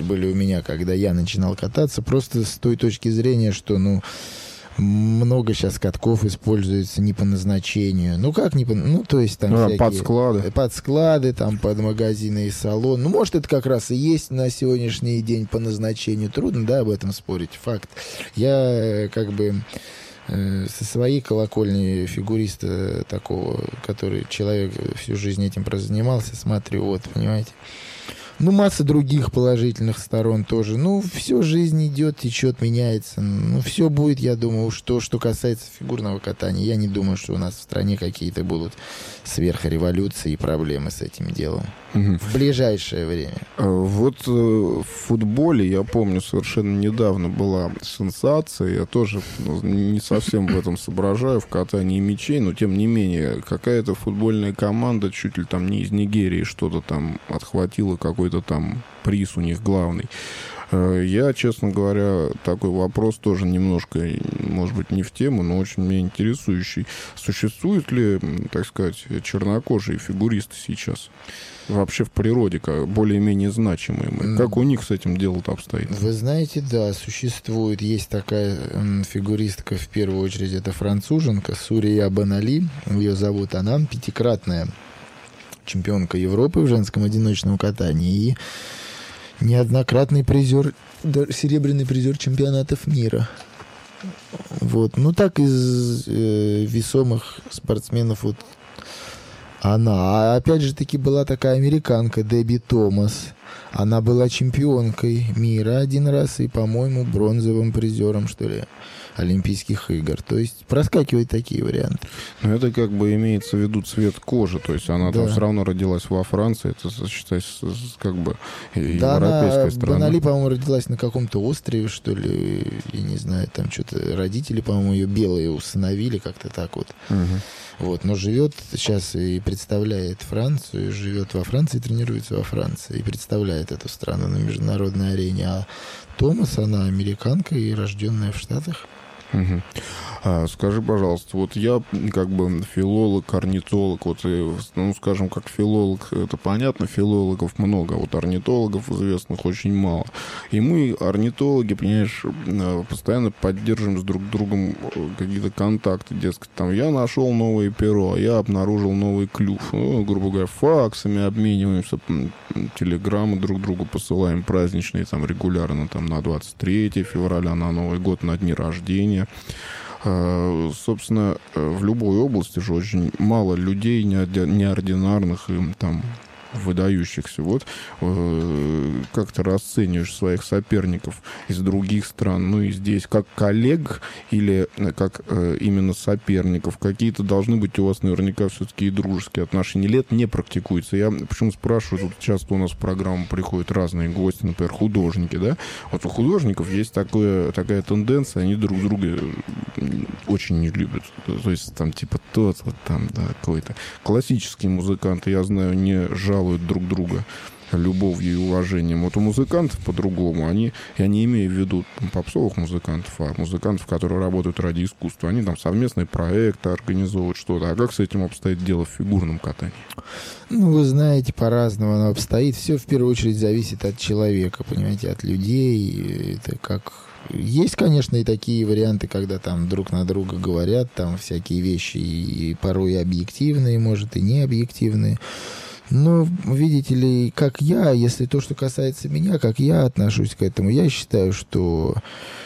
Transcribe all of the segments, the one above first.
были у меня, когда я начинал кататься, просто с той точки зрения, что, много сейчас катков используется не по назначению. Как не по... то есть там всякие... Подсклады, там под магазины и салон. Может, это как раз и есть на сегодняшний день по назначению. Трудно, да, об этом спорить. Факт. Я со своей колокольни фигуриста такого, который человек всю жизнь этим занимался, смотрю, понимаете. Масса других положительных сторон тоже. Все, жизнь идет, течет, меняется. Все будет, я думаю, что касается фигурного катания. Я не думаю, что у нас в стране какие-то будут сверхреволюции и проблемы с этим делом. В ближайшее время. Вот в футболе, я помню, совершенно недавно была сенсация. Я тоже не совсем в этом соображаю, в катании мячей, но тем не менее, какая-то футбольная команда, чуть ли там не из Нигерии, что-то там отхватила, какой-то там приз у них главный. Я, честно говоря, такой вопрос тоже немножко, может быть, не в тему, но очень меня интересующий. Существуют ли, так сказать, чернокожие фигуристы сейчас? Вообще в природе более-менее значимые. Как у них с этим дело-то обстоит? Вы знаете, да, существует. Есть такая фигуристка, в первую очередь, это француженка Сурия Бонали. Ее зовут, она 5-кратная чемпионка Европы в женском одиночном катании и неоднократный призер, серебряный призер чемпионатов мира. Так из весомых спортсменов она. А опять же таки была такая американка Дебби Томас. Она была чемпионкой мира один раз и, по-моему, бронзовым призером, что ли, Олимпийских игр. То есть проскакивают такие варианты. Но это имеется в виду цвет кожи. То есть она там все равно родилась во Франции. Это, считается, европейская страна. Бонали, по-моему, родилась на каком-то острове, что ли. Я не знаю, там что-то родители, по-моему, ее белые усыновили, как-то так вот. Но живет сейчас и представляет Францию, живет во Франции, тренируется во Франции и представляет эту страну на международной арене. А Томас, она американка и рожденная в Штатах. Скажи, пожалуйста, я филолог, орнитолог, скажем, как филолог, это понятно, филологов много, орнитологов известных очень мало. И мы, орнитологи, понимаешь, постоянно поддерживаем с друг другом какие-то контакты, дескать, я нашел новое перо, я обнаружил новый клюв, грубо говоря, факсами обмениваемся, телеграммы друг другу посылаем праздничные, регулярно, на 23 февраля, на Новый год, на дни рождения. Собственно, в любой области же очень мало людей неординарных и выдающихся. Как ты расцениваешь своих соперников из других стран, и здесь, как коллег или как именно соперников? Какие-то должны быть у вас наверняка все-таки и дружеские отношения. Лет не практикуется. Я почему спрашиваю, часто у нас в программу приходят разные гости, например, художники, да? У художников есть такая тенденция, они друг друга очень не любят. То есть какой-то классические музыканты, я знаю, не жалуют друг друга любовью и уважением. У музыкантов по-другому. Я не имею в виду попсовых музыкантов, а музыкантов, которые работают ради искусства. Они совместные проекты организовывают, что-то. А как с этим обстоит дело в фигурном катании? Вы знаете, по-разному оно обстоит. Все в первую очередь зависит от человека, понимаете, от людей. Это как... Есть, конечно, и такие варианты, когда друг на друга говорят, всякие вещи и порой объективные, может, и не объективные. Но, видите ли, как если то, что касается меня, как я отношусь к этому, я считаю, что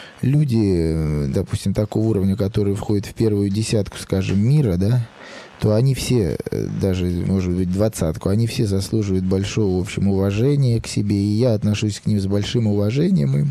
люди, допустим, такого уровня, которые входят в первую десятку, скажем, мира, да, то они все, даже, может быть, 20-ку, они все заслуживают большого, в общем, уважения к себе, и я отношусь к ним с большим уважением,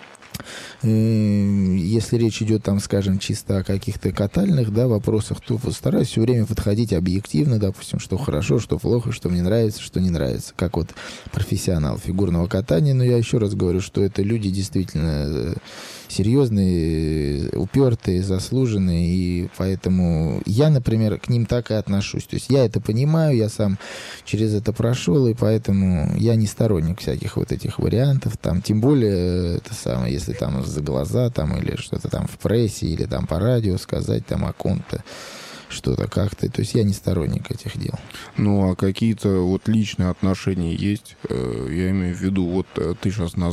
если речь идет, скажем, чисто о каких-то катальных, вопросах, то стараюсь все время подходить объективно, допустим, что хорошо, что плохо, что мне нравится, что не нравится, как профессионал фигурного катания. Но я еще раз говорю, что это люди действительно серьезные, упертые, заслуженные, и поэтому я, например, к ним так и отношусь. То есть я это понимаю, я сам через это прошел, и поэтому я не сторонник всяких этих вариантов, тем более, если за глаза, или что-то в прессе, или по радио сказать, о ком-то, что-то как-то. То есть я не сторонник этих дел. А какие-то личные отношения есть? Я имею в виду, ты сейчас назвал